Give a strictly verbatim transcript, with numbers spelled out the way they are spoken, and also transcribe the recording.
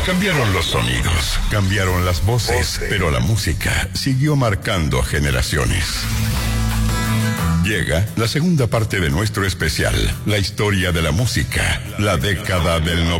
Cambiaron los sonidos, cambiaron las voces, pero la música siguió marcando generaciones. Llega la segunda parte de nuestro especial, la historia de la música, la década del noventa.